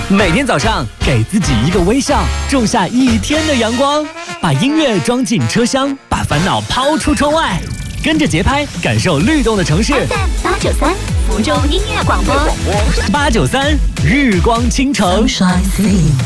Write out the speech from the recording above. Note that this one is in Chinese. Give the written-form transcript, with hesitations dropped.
每天早上给自己一个微笑，种下一天的阳光。把音乐装进车厢，把烦恼抛出窗外。跟着节拍，感受律动的城市。 FM893福州音乐广播， 893日光倾城。